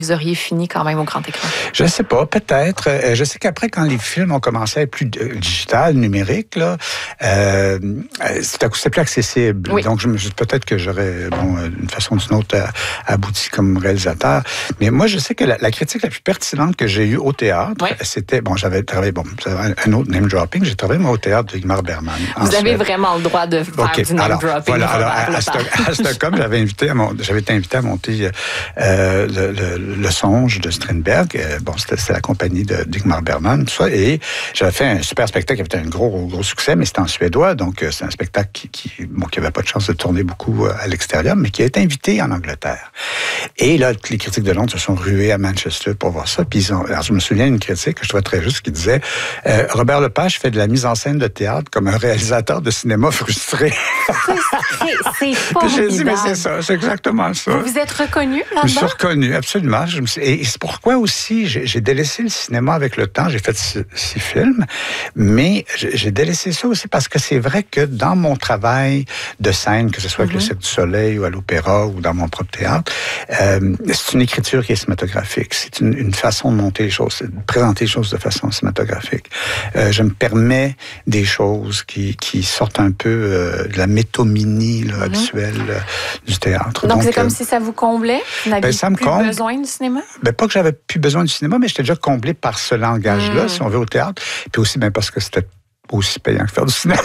vous auriez fini quand même au grand écran? Je sais pas, peut-être. Je sais qu'après, quand les films ont commencé à être plus digital, numérique, là, c'était plus accessible. Oui. Donc, peut-être que j'aurais, d'une façon ou d'une autre, abouti comme réalisateur. Mais moi, je sais que la critique la plus pertinente que j'ai eue au théâtre, c'était, j'avais travaillé, un autre name dropping, j'ai travaillé, moi, au théâtre de Ingmar Bergman. Vous avez vraiment le droit de faire du name dropping. Voilà, à Stockholm, j'avais été invité à monter le Songe de Strindberg. C'était la compagnie d'Ingmar Bergman, tout ça. Et j'avais fait un super spectacle qui avait un gros succès, mais c'était en suédois. Donc, c'est un spectacle qui n'avait pas de chance de tourner beaucoup à l'extérieur, mais qui a été invité en Angleterre. Et là, les critiques de Londres se sont rués à Manchester pour voir ça. Puis alors, je me souviens d'une critique que je trouvais très juste qui disait Robert Lepage fait de la mise en scène de théâtre comme un réalisateur de cinéma frustré. C'est formidable. J'ai dit, mais c'est ça, c'est exactement ça. Vous êtes reconnu là-dedans? Je me suis reconnu, absolument. Et c'est pourquoi aussi j'ai délaissé le cinéma avec le temps. J'ai fait 6 films, mais j'ai délaissé ça aussi parce que c'est vrai que dans mon travail de scène, que ce soit avec le Cirque du Soleil ou à l'Opéra ou dans mon propre théâtre, c'est une écriture qui est cinématographique. C'est une façon de monter les choses, de présenter les choses de façon cinématographique. Je me permets des choses qui sortent un peu de la métominie habituelle du théâtre. Donc c'est comme si ça vous comblait? Vous n'aviez plus besoin du cinéma? Pas que j'avais plus besoin du cinéma, mais j'étais déjà comblé par ce langage-là, si on veut, au théâtre. Puis aussi, parce que c'était aussi payant que faire du cinéma.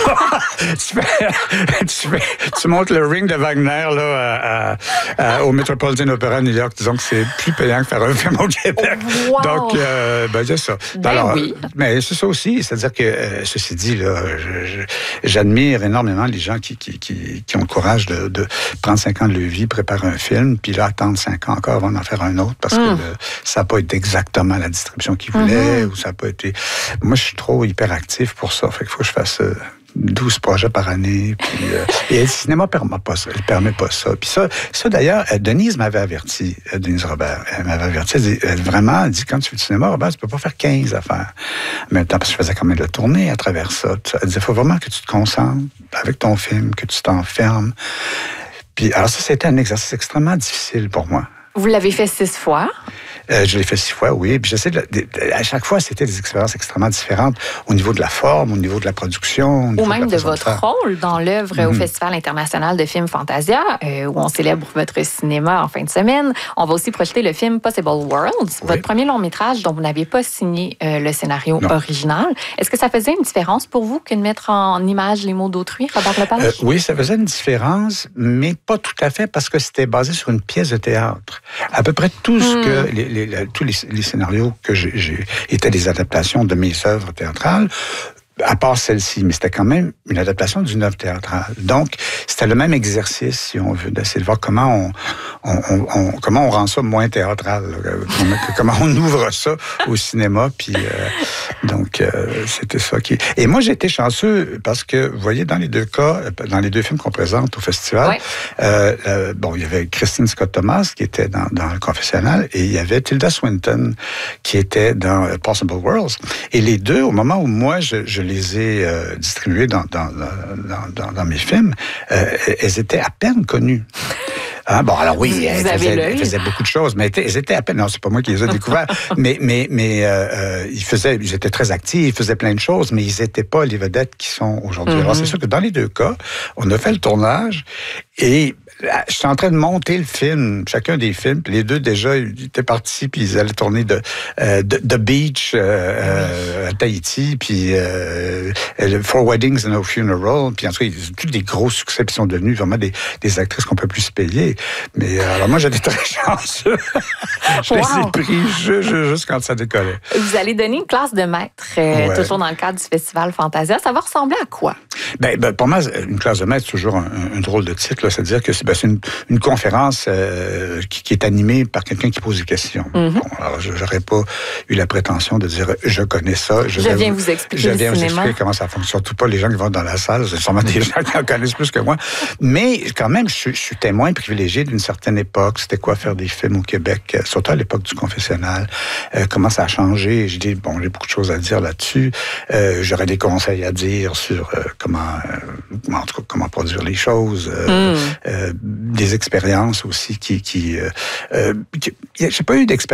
tu montes le Ring de Wagner là, au Metropolitan Opera à New York. Disons que c'est plus payant que faire un film au Québec. Wow. Donc, c'est ça. Alors, oui. Mais c'est ça aussi. C'est-à-dire que, ceci dit, là, j'admire énormément les gens qui ont le courage de prendre 5 ans de leur vie, préparer un film, puis là, attendre 5 ans encore avant d'en faire un autre, parce que ça n'a pas été exactement la distribution qu'ils voulaient, ou ça n'a pas été... Moi, je suis trop hyperactif pour ça. Fait qu'il faut que je fasse 12 projets par année. Puis, et le cinéma ne permet pas ça. Puis ça d'ailleurs, Denise m'avait averti, Denise Robert. Elle m'avait averti. Elle dit, quand tu fais du cinéma, Robert, tu peux pas faire 15 affaires. En même temps, parce que je faisais quand même de la tournée à travers ça. Elle disait, il faut vraiment que tu te concentres avec ton film, que tu t'enfermes. Puis, alors ça, c'était un exercice extrêmement difficile pour moi. Vous l'avez fait 6 fois? Je l'ai fait 6 fois, oui. Puis j'essaie à chaque fois, c'était des expériences extrêmement différentes au niveau de la forme, au niveau de la production. Ou même de votre rôle dans l'œuvre au Festival international de films Fantasia, où on célèbre votre cinéma en fin de semaine. On va aussi projeter le film Possible Worlds, votre premier long-métrage dont vous n'aviez pas signé le scénario original. Est-ce que ça faisait une différence pour vous que de mettre en image les mots d'autrui, Robert Lepage? Oui, ça faisait une différence, mais pas tout à fait parce que c'était basé sur une pièce de théâtre. À peu près tout ce que tous les scénarios que j'ai étaient des adaptations de mes œuvres théâtrales, à part celle-ci, mais c'était quand même une adaptation d'une œuvre théâtrale. Donc, c'était le même exercice, si on veut, d'essayer de voir comment on rend ça moins théâtral, comment on ouvre ça au cinéma, puis c'était ça qui... Et moi, j'ai été chanceux parce que, vous voyez, dans les 2 cas, dans les 2 films qu'on présente au festival, il y avait Christine Scott Thomas qui était dans Le Confessionnal et il y avait Tilda Swinton qui était dans Possible Worlds. Et les 2, au moment où moi, je les ai distribués dans mes films, elles étaient à peine connues. Alors oui, elles faisaient beaucoup de choses, mais elles étaient à peine... Non, c'est pas moi qui les ai découvertes, mais ils étaient très actifs, ils faisaient plein de choses, mais ils n'étaient pas les vedettes qui sont aujourd'hui. Alors, c'est sûr que dans les 2 cas, on a fait le tournage et je suis en train de monter le film, chacun des films, puis les 2 déjà, ils étaient partis, puis ils allaient tourner de Beach à Tahiti, puis Four Weddings and a Funeral, puis en tout cas, ils ont tous des gros succès, puis sont devenus vraiment des actrices qu'on peut plus se payer. Mais alors moi, j'étais très chanceux. Je les ai pris juste quand ça décollait. Vous allez donner une classe de maître, toujours dans le cadre du Festival Fantasia. Ça va ressembler à quoi? Pour moi, une classe de maître, c'est toujours un drôle de titre. Là. C'est-à-dire que c'est une conférence qui est animée par quelqu'un qui pose des questions. Alors, je n'aurais pas eu la prétention de dire « je connais ça ». Je viens vous expliquer comment ça fonctionne. Surtout pas les gens qui vont dans la salle. C'est sûrement des gens qui en connaissent plus que moi. Mais quand même, je suis témoin privilégié d'une certaine époque. C'était quoi faire des films au Québec, surtout à l'époque du confessionnal. Comment ça a changé. J'ai beaucoup de choses à dire là-dessus. J'aurais des conseils à dire sur comment produire les choses. Des expériences aussi j'ai pas eu d'expérience